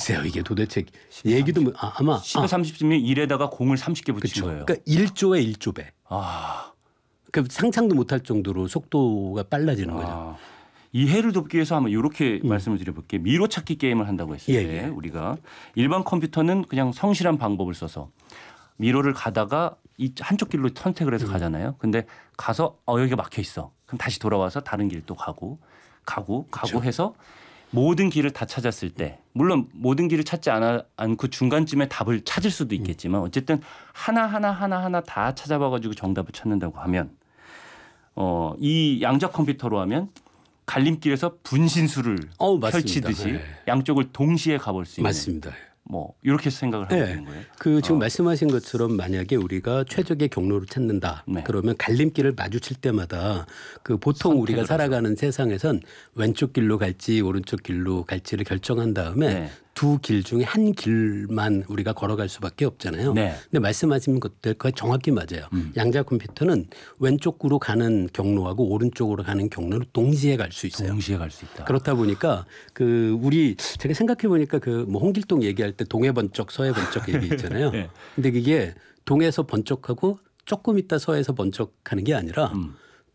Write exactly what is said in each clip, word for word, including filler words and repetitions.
글쎄요, 이게 도대체 얘기도 뭐, 아, 아마 십에 삼십이면 일에다가 공을 삼십 개 붙인 그쵸. 거예요. 그러니까 일 조에 일 조 배. 아, 그러니까 상상도 못할 정도로 속도가 빨라지는 거죠. 아. 이해를 돕기 위해서 한번 이렇게 음. 말씀을 드려볼게요. 미로 찾기 게임을 한다고 했을 예, 때 예. 우리가 일반 컴퓨터는 그냥 성실한 방법을 써서 미로를 가다가 이 한쪽 길로 선택을 해서 음. 가잖아요. 근데 가서 어 여기가 막혀 있어. 그럼 다시 돌아와서 다른 길 또 가고 가고 가고 그렇죠. 해서 모든 길을 다 찾았을 때 물론 모든 길을 찾지 않아, 않고 중간쯤에 답을 찾을 수도 있겠지만 어쨌든 하나하나 하나하나 다 찾아봐가지고 정답을 찾는다고 하면 어, 이 양자 컴퓨터로 하면 갈림길에서 분신술을 어, 맞습니다. 펼치듯이 네. 양쪽을 동시에 가볼 수 있는 맞습니다. 뭐 이렇게 생각을 하고 네. 있는 거예요. 그 지금 어. 말씀하신 것처럼 만약에 우리가 최적의 경로를 찾는다. 네. 그러면 갈림길을 마주칠 때마다 그 보통 우리가 선택을 살아가는 세상에선 왼쪽 길로 갈지 오른쪽 길로 갈지를 결정한 다음에 네. 두 길 중에 한 길만 우리가 걸어갈 수밖에 없잖아요. 네. 근데 말씀하신 것들 거의 정확히 맞아요. 음. 양자 컴퓨터는 왼쪽으로 가는 경로하고 오른쪽으로 가는 경로를 동시에 갈 수 있어요. 동시에 갈 수 있다. 그렇다 보니까 그 우리 제가 생각해 보니까 그 뭐 홍길동 얘기할 때 동해 번쩍 서해 번쩍 얘기 있잖아요. 네. 근데 그게 동에서 번쩍하고 조금 있다 서해서 번쩍하는 게 아니라 음.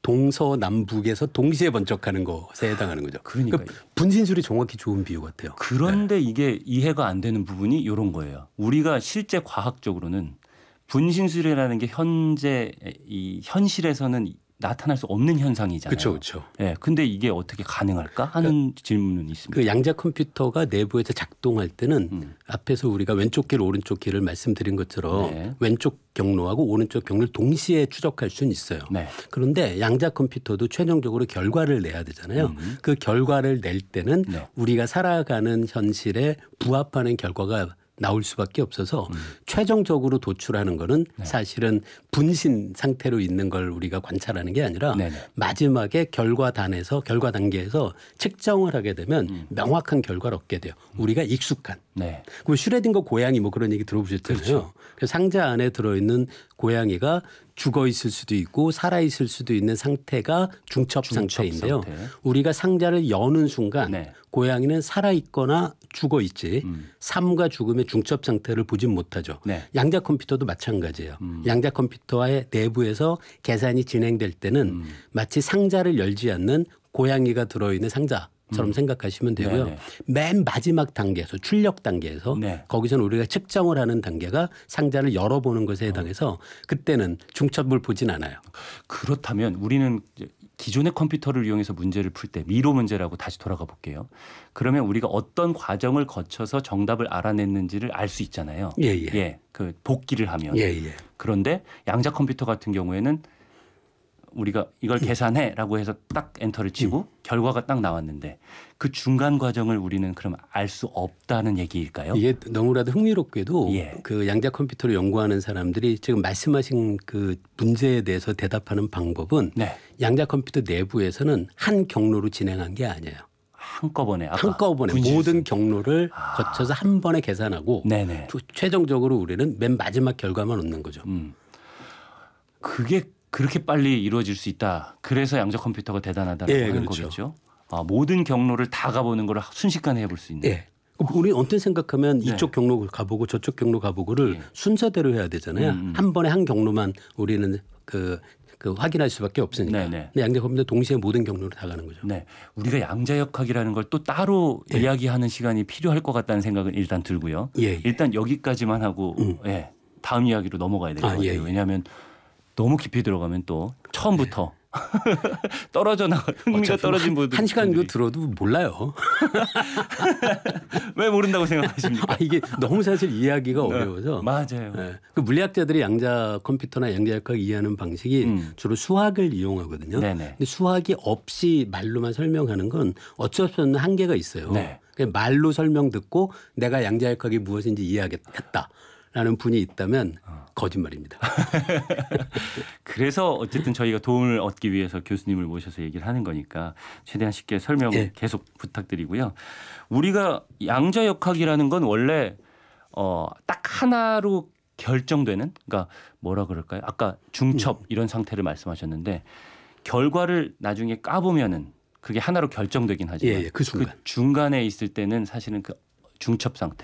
동서남북에서 동시에 번쩍하는 것에 해당하는 거죠. 그러니까요. 분신술이 정확히 좋은 비유 같아요. 그런데 이게 이해가 안 되는 부분이 이런 거예요. 우리가 실제 과학적으로는 분신술이라는 게 현재 이 현실에서는 나타날 수 없는 현상이잖아요. 그렇죠, 그렇죠. 예, 근데 이게 어떻게 가능할까 하는 질문은 있습니다. 그 양자 컴퓨터가 내부에서 작동할 때는 음. 앞에서 우리가 왼쪽 길, 오른쪽 길을 말씀드린 것처럼 네. 왼쪽 경로하고 오른쪽 경로를 동시에 추적할 수는 있어요. 네. 그런데 양자 컴퓨터도 최종적으로 결과를 내야 되잖아요. 음. 그 결과를 낼 때는 네. 우리가 살아가는 현실에 부합하는 결과가 나올 수밖에 없어서 음. 최종적으로 도출하는 거는 네. 사실은 분신 상태로 있는 걸 우리가 관찰하는 게 아니라 네네. 마지막에 결과단에서 결과 단계에서 측정을 하게 되면 음. 명확한 결과를 얻게 돼요. 우리가 익숙한. 네. 그 슈레딩거 고양이 뭐 그런 얘기 들어보셨잖아요. 그렇죠. 그래서 상자 안에 들어있는 고양이가 죽어 있을 수도 있고 살아 있을 수도 있는 상태가 중첩, 중첩 상태인데요. 상태. 우리가 상자를 여는 순간 네. 고양이는 살아 있거나 죽어 있지 음. 삶과 죽음의 중첩 상태를 보진 못하죠. 네. 양자 컴퓨터도 마찬가지예요. 음. 양자 컴퓨터의 내부에서 계산이 진행될 때는 음. 마치 상자를 열지 않는 고양이가 들어있는 상자. 처럼 음. 생각하시면 되고요. 네네. 맨 마지막 단계에서 출력 단계에서 네. 거기서는 우리가 측정을 하는 단계가 상자를 열어보는 것에 해당해서 그때는 중첩을 보진 않아요. 그렇다면 우리는 이제 기존의 컴퓨터를 이용해서 문제를 풀 때 미로 문제라고 다시 돌아가 볼게요. 그러면 우리가 어떤 과정을 거쳐서 정답을 알아냈는지를 알 수 있잖아요. 예, 예. 예, 그 복기를 하면. 예, 예. 그런데 양자 컴퓨터 같은 경우에는 우리가 이걸 음. 계산해라고 해서 딱 엔터를 치고 결과가 딱 나왔는데 그 중간 과정을 우리는 그럼 알 수 없다는 얘기일까요? 이게 너무나도 흥미롭게도 예. 그 양자 컴퓨터를 연구하는 사람들이 지금 말씀하신 그 문제에 대해서 대답하는 방법은 네. 양자 컴퓨터 내부에서는 한 경로로 진행한 게 아니에요. 한꺼번에 아까 한꺼번에 분실수. 모든 경로를 아. 거쳐서 한 번에 계산하고 네네. 조- 최종적으로 우리는 맨 마지막 결과만 얻는 거죠. 음. 그게 그렇게 빨리 이루어질 수 있다. 그래서 양자 컴퓨터가 대단하다라고 예, 하는 그렇죠. 거겠죠. 아, 모든 경로를 다 가보는 걸 순식간에 해볼 수 있는. 예. 우리 언뜻 생각하면 네. 이쪽 경로 가보고 저쪽 경로 가보고를 예. 순서대로 해야 되잖아요. 음, 음. 한 번에 한 경로만 우리는 그, 그 확인할 수밖에 없으니까. 네, 네. 근데 양자 컴퓨터 동시에 모든 경로를 다 가는 거죠. 네, 우리가 양자역학이라는 걸 또 따로 예. 이야기하는 시간이 필요할 것 같다는 생각은 일단 들고요. 예, 예. 일단 여기까지만 하고 음. 예, 다음 이야기로 넘어가야 될 것 아, 같아요. 예, 예. 왜냐하면 너무 깊이 들어가면 또 처음부터 떨어져 나가 흥미가 어차피 떨어진 한, 분들 한 시간도 들어도 몰라요. 왜 모른다고 생각하십니까? 아, 이게 너무 사실 이해하기가 어려워서. 맞아요. 예. 그 물리학자들이 양자 컴퓨터나 양자역학 이해하는 방식이 음. 주로 수학을 이용하거든요. 네네. 근데 수학이 없이 말로만 설명하는 건 어쩔 수 없는 한계가 있어요. 네. 그냥 말로 설명 듣고 내가 양자역학이 무엇인지 이해하겠다라는 분이 있다면 어. 거짓말입니다. 그래서 어쨌든 저희가 도움을 얻기 위해서 교수님을 모셔서 얘기를 하는 거니까 최대한 쉽게 설명을 예. 계속 부탁드리고요. 우리가 양자역학이라는 건 원래 어, 딱 하나로 결정되는 그러니까 뭐라 그럴까요? 아까 중첩 음. 이런 상태를 말씀하셨는데 결과를 나중에 까보면은 그게 하나로 결정되긴 하지만 예, 예, 그 순간. 중간에 있을 때는 사실은 그 중첩 상태